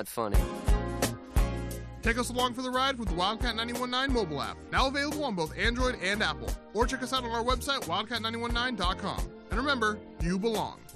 not funny. Take us along for the ride with the Wildcat 91.9 mobile app, now available on both Android and Apple. Or check us out on our website, wildcat919.com. And remember, you belong.